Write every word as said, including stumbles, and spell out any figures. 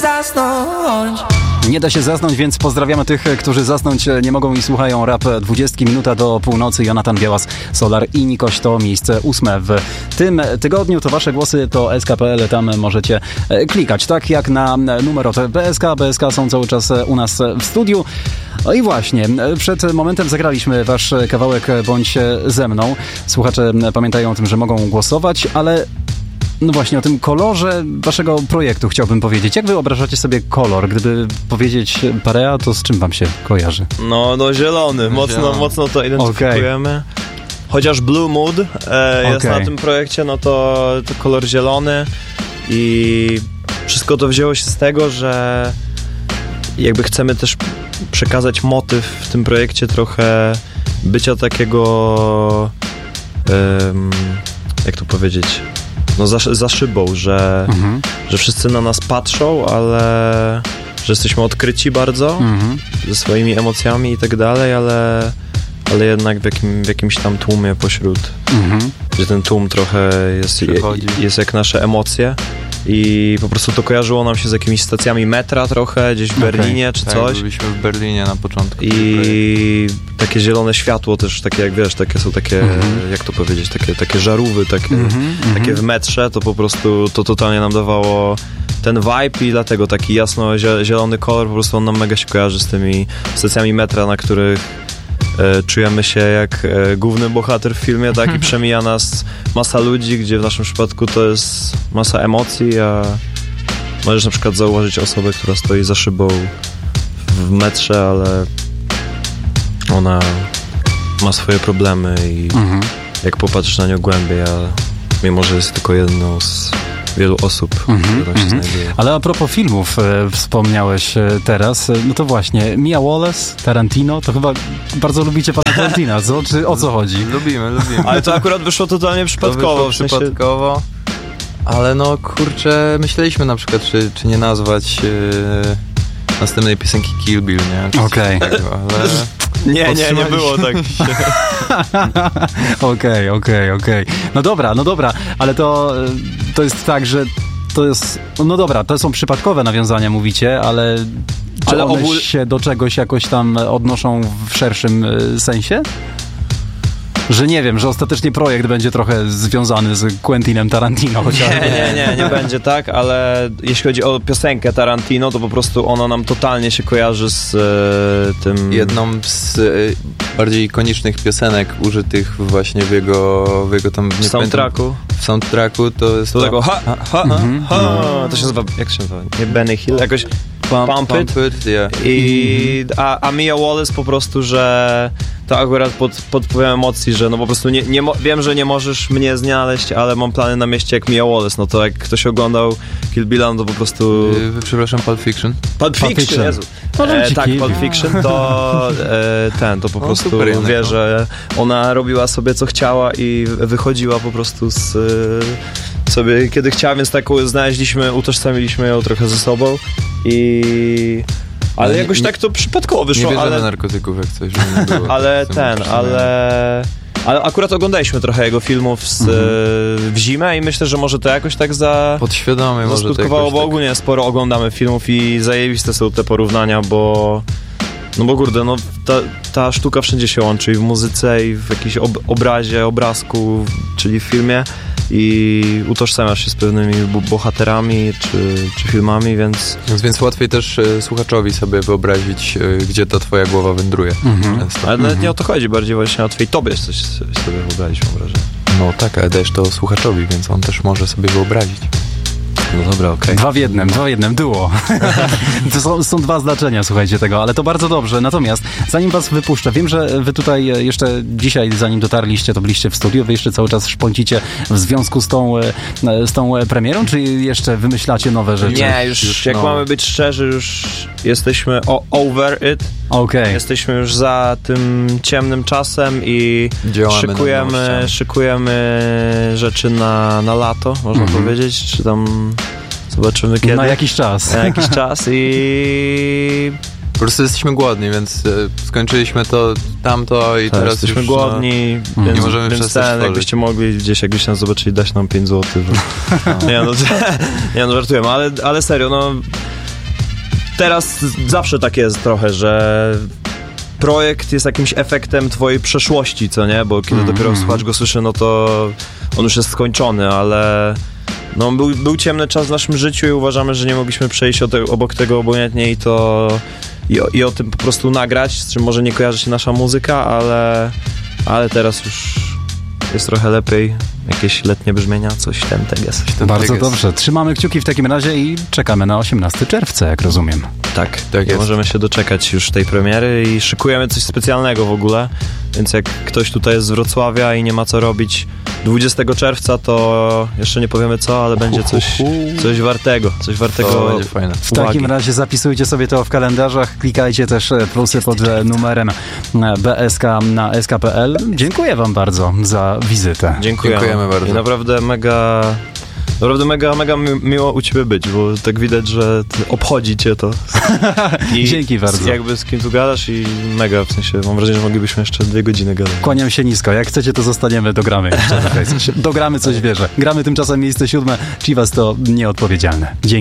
zasnąć. Nie da się zasnąć, więc pozdrawiamy tych, którzy zasnąć nie mogą i słuchają Rap dwudziestki, minuta do północy. Jonatan Białas, Solar i Nikoś to miejsce ósme w tym tygodniu. To wasze głosy, to S K kropka P L, tam możecie klikać. Tak jak na numer od B S K. B S K są cały czas u nas w studiu. No i właśnie, przed momentem zagraliśmy wasz kawałek Bądź ze mną. Słuchacze pamiętają o tym, że mogą głosować, ale no właśnie, o tym kolorze waszego projektu chciałbym powiedzieć. Jak wyobrażacie sobie kolor? Gdyby powiedzieć Parea, to z czym wam się kojarzy? No, no zielony. Mocno, zielony. mocno to identyfikujemy. Okay. Chociaż Blue Mood e, jest okay. na tym projekcie, no to, to kolor zielony i wszystko to wzięło się z tego, że jakby chcemy też przekazać motyw w tym projekcie trochę bycia takiego um, jak to powiedzieć, no za, za szybą, że, mhm. że wszyscy na nas patrzą, ale że jesteśmy odkryci bardzo mhm. ze swoimi emocjami i tak dalej, ale, ale jednak w, jakim, w jakimś tam tłumie pośród, mhm. gdzie ten tłum trochę jest, je, jest jak nasze emocje. I po prostu to kojarzyło nam się z jakimiś stacjami metra trochę, gdzieś w okay. Berlinie czy tak, coś. Byliśmy w Berlinie na początku. I takie zielone światło też, takie jak wiesz, takie są takie, mm-hmm. jak to powiedzieć, takie, takie żarówy, takie, mm-hmm. takie w metrze, to po prostu to totalnie nam dawało ten vibe i dlatego taki jasno zielony kolor, po prostu on nam mega się kojarzy z tymi stacjami metra, na których E, czujemy się jak e, główny bohater w filmie, tak? I przemija nas masa ludzi, gdzie w naszym przypadku to jest masa emocji, a możesz na przykład zauważyć osobę, która stoi za szybą w metrze, ale ona ma swoje problemy i mhm. jak popatrzysz na nią głębiej, a mimo, że jest tylko jedną z wielu osób, mm-hmm, które tam się mm-hmm. znajduje. Ale a propos filmów e, wspomniałeś e, teraz, e, no to właśnie Mia Wallace, Tarantino, to chyba bardzo lubicie pana Tarantina, co? Czy o co chodzi? Lubimy, lubimy. Ale to akurat wyszło totalnie przypadkowo. To wyszło przypadkowo, ale no kurczę, myśleliśmy na przykład, czy, czy nie nazwać e, następnej piosenki Kill Bill, nie? Okej. Okay. Ale... Nie, nie, nie było tak. Okej, okej, okej. No dobra, no dobra, ale to, to jest tak, że to jest, no dobra, to są przypadkowe nawiązania, mówicie, ale czy ale one ogól... się do czegoś jakoś tam odnoszą w szerszym sensie? Że nie wiem, że ostatecznie projekt będzie trochę związany z Quentinem Tarantino chociażby. Nie, nie, nie, nie będzie tak, ale jeśli chodzi o piosenkę Tarantino, to po prostu ona nam totalnie się kojarzy z e, tym... Jedną z e, bardziej ikonicznych piosenek użytych właśnie w jego, w jego tam... W soundtracku. W soundtracku to jest to... To tego ha, ha, ha, mm-hmm. ha. To się nazywa, jak się nazywa? Nie Benny Hill? Jakoś... Pump, Pump It. Pump it yeah. I, a, a Mia Wallace po prostu, że to akurat pod, pod wpływem emocji, że no po prostu nie, nie mo- wiem, że nie możesz mnie znaleźć, ale mam plany na mieście jak Mia Wallace, no to jak ktoś oglądał Kill Billa, no to po prostu... Yy, przepraszam, Pulp Fiction? Pulp Fiction, Pulp Fiction. Jezu. E, tak, Pulp Fiction, to e, ten, to po no, prostu super, wie, no. że ona robiła sobie co chciała i wychodziła po prostu z... sobie kiedy chciała, więc taką znaleźliśmy, utożsamiliśmy ją trochę ze sobą i... Ale nie, jakoś nie, tak to przypadkowo wyszło, nie bierzemy ale... narkotyków jak coś, żeby nie było. Ale ten, ale... Ale akurat oglądaliśmy trochę jego filmów z, mhm. w zimę i myślę, że może to jakoś tak za... Podświadomie może to skutkowało, bo ogólnie tak... sporo oglądamy filmów i zajebiste są te porównania, bo... No bo kurde, no ta, ta sztuka wszędzie się łączy i w muzyce, i w jakimś ob- obrazie, obrazku, czyli w filmie i utożsamiasz się z pewnymi bohaterami czy, czy filmami, więc... Więc, więc łatwiej też e, słuchaczowi sobie wyobrazić, e, gdzie ta twoja głowa wędruje. Mhm. Ale nawet nie o to chodzi, bardziej właśnie łatwiej tobie coś sobie wyobrazić, mam wrażenie. No tak, ale dajesz to słuchaczowi, więc on też może sobie wyobrazić. No dobra, okej. Okay. Dwa w jednym, dwa w jednym, duo. To są, są dwa znaczenia, słuchajcie tego, ale to bardzo dobrze. Natomiast zanim was wypuszczę, wiem, że wy tutaj jeszcze dzisiaj, zanim dotarliście, to byliście w studiu, wy jeszcze cały czas szpącicie w związku z tą, z tą premierą, czy jeszcze wymyślacie nowe rzeczy? Nie, już, już jak nowe. Mamy być szczerzy, już jesteśmy o, over it. Okay. Jesteśmy już za tym ciemnym czasem i Działamy szykujemy, szykujemy rzeczy na, na lato, można mm-hmm. powiedzieć, czy tam zobaczymy kiedy. Na jakiś czas. Na jakiś czas i... Po prostu jesteśmy głodni, więc skończyliśmy to, tamto i tak, teraz jesteśmy już, głodni, no, więc, nie możemy więc przestać ten, jakbyście mogli gdzieś, jakbyście nas zobaczyli, dać nam pięć złotych. nie, no, nie, no żartujemy, ale, ale serio, no teraz zawsze tak jest trochę, że projekt jest jakimś efektem twojej przeszłości, co nie? Bo kiedy mm-hmm. dopiero słuchacz go słyszy, no to on już jest skończony, ale no, był, był ciemny czas w naszym życiu i uważamy, że nie mogliśmy przejść te, obok tego obojętnie i to i o, i o tym po prostu nagrać, z czym może nie kojarzy się nasza muzyka, ale, ale teraz już jest trochę lepiej. Jakieś letnie brzmienia, coś ten teges. Bardzo dobrze. Trzymamy kciuki w takim razie i czekamy na osiemnastego czerwca, jak rozumiem. Tak, tak jest. Możemy się doczekać już tej premiery i szykujemy coś specjalnego w ogóle, więc jak ktoś tutaj jest z Wrocławia i nie ma co robić dwudziestego czerwca, to jeszcze nie powiemy co, ale będzie coś, coś wartego, coś wartego to będzie fajne. W takim razie zapisujcie sobie to w kalendarzach, klikajcie też plusy pod numerem B S K na S K kropka P L. Dziękuję wam bardzo za wizytę. Dziękujemy, Dziękujemy bardzo. I naprawdę mega... Naprawdę mega, mega miło u ciebie być, bo tak widać, że obchodzi cię to. I Dzięki bardzo. Jakby z kim tu gadasz i mega, w sensie mam wrażenie, że moglibyśmy jeszcze dwie godziny gadać. Kłaniam się nisko. Jak chcecie, to zostaniemy, dogramy jeszcze. Dogramy coś, wierzę. Gramy tymczasem miejsce siódme. Chivas to nieodpowiedzialne. Dzięki.